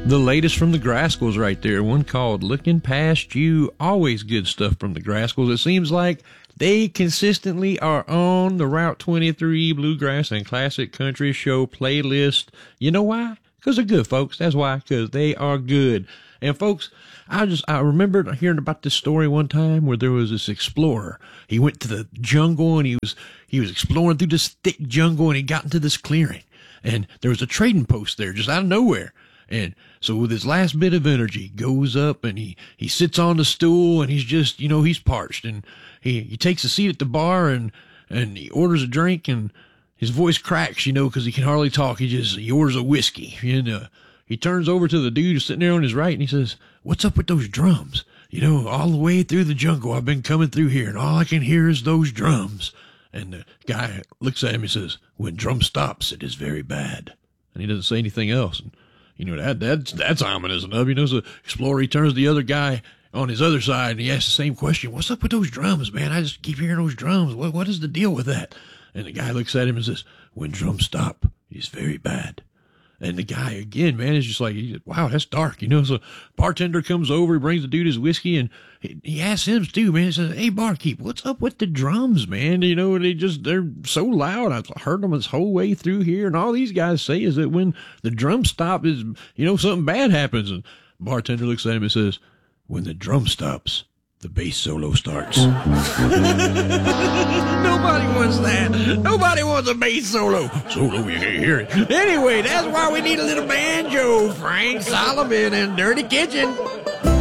The latest from the Graskels right there, one called Looking Past You. Always good stuff from the Graskels. It seems like they consistently are on the Route 23 Bluegrass and Classic Country Show playlist. You know why? Because they're good, folks. That's why, because they are good. And folks, I remember hearing about this story one time where there was this explorer. He went to the jungle and he was exploring through this thick jungle and he got into this clearing. And there was a trading post there just out of nowhere. And so with his last bit of energy, he goes up and he sits on the stool and he's just, he's parched. And he takes a seat at the bar and he orders a drink and his voice cracks, because he can hardly talk. He orders a whiskey. And he turns over to the dude who's sitting there on his right and he says, "What's up with those drums? All the way through the jungle I've been coming through here and all I can hear is those drums." And the guy looks at him and says, "When drum stops, it is very bad." And he doesn't say anything else. And that's ominous enough. So explorer, he turns to the other guy on his other side and he asks the same question. "What's up with those drums, man? I just keep hearing those drums. What is the deal with that?" And the guy looks at him and says, "When drums stop, it's very bad." And the guy, again, man, is just like, wow, that's dark, So bartender comes over, he brings the dude his whiskey, and he asks him too, man. He says, "Hey, barkeep, what's up with the drums, man? They're so loud. I've heard them this whole way through here, and all these guys say is that when the drum stop is, something bad happens." And bartender looks at him and says, "When the drum stops, the bass solo starts." Nobody wants that. Nobody wants a bass solo. Solo, you can't hear it. Anyway, that's why we need a little banjo. Frank Solomon and Dirty Kitchen.